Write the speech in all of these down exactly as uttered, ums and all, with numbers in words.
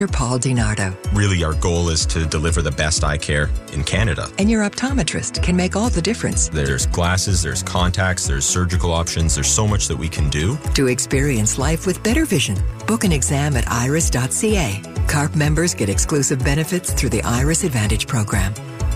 Paul DiNardo. Really, our goal is to deliver the best eye care in Canada. And your optometrist can make all the difference. There's glasses, there's contacts, there's surgical options. There's so much that we can do. To experience life with better vision, book an exam at iris dot c a. CARP members get exclusive benefits through the Iris Advantage program.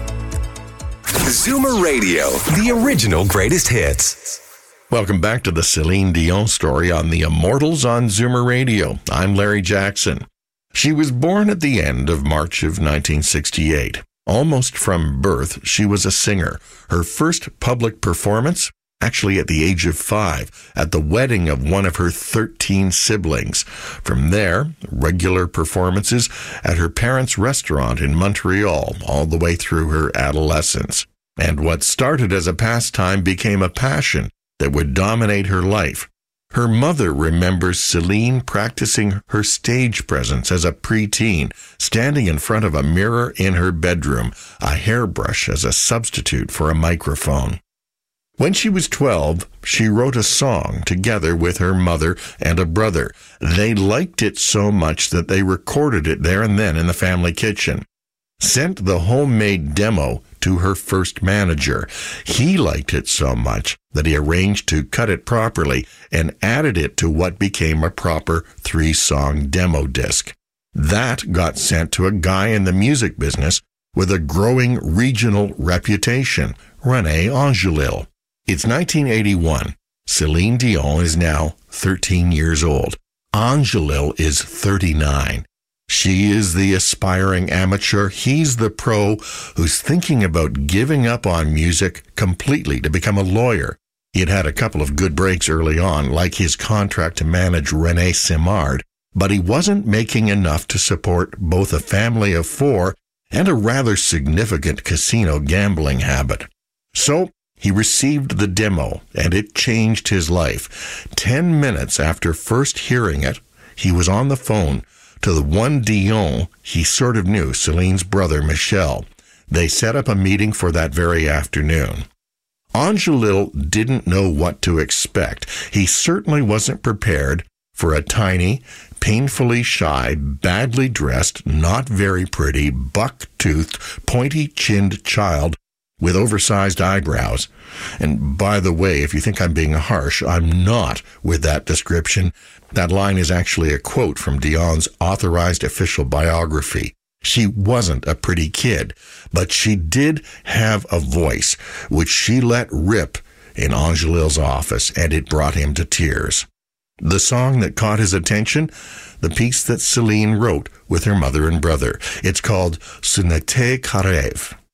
Zoomer Radio, the original greatest hits. Welcome back to the Celine Dion story on the Immortals on Zoomer Radio. I'm Larry Jackson. She was born at the end of March of nineteen sixty-eight. Almost from birth, she was a singer. Her first public performance, actually at the age of five, at the wedding of one of her thirteen siblings. From there, regular performances at her parents' restaurant in Montreal, all the way through her adolescence. And what started as a pastime became a passion that would dominate her life. Her mother remembers Celine practicing her stage presence as a preteen, standing in front of a mirror in her bedroom, a hairbrush as a substitute for a microphone. When she was twelve, she wrote a song together with her mother and a brother. They liked it so much that they recorded it there and then in the family kitchen. Sent the homemade demo to her first manager. He liked it so much that he arranged to cut it properly and added it to what became a proper three-song demo disc. That got sent to a guy in the music business with a growing regional reputation, René Angelil. It's nineteen eighty-one. Celine Dion is now thirteen years old. Angelil is thirty-nine. She is the aspiring amateur. He's the pro who's thinking about giving up on music completely to become a lawyer. He had had a couple of good breaks early on, like his contract to manage René Simard, but he wasn't making enough to support both a family of four and a rather significant casino gambling habit. So he received the demo, and it changed his life. Ten minutes after first hearing it, he was on the phone to the one Dion he sort of knew, Celine's brother, Michel. They set up a meeting for that very afternoon. Angelil didn't know what to expect. He certainly wasn't prepared for a tiny, painfully shy, badly dressed, not very pretty, buck-toothed, pointy-chinned child with oversized eyebrows. And by the way, if you think I'm being harsh, I'm not with that description. That line is actually a quote from Dion's authorized official biography. She wasn't a pretty kid, but she did have a voice, which she let rip in Angelil's office, and it brought him to tears. The song that caught his attention, the piece that Celine wrote with her mother and brother. It's called Ce n'était qu'un rêve.